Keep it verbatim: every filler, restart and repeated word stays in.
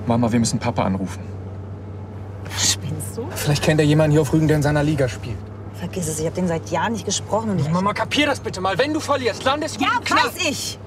Mama, wir müssen Papa anrufen. Spinnst du? Vielleicht kennt er jemanden hier auf Rügen, der in seiner Liga spielt. Vergiss es, ich habe den seit Jahren nicht gesprochen und ich... Mama, kapier das bitte mal. Wenn du verlierst, landest du Ja, im Knast. weiß ich!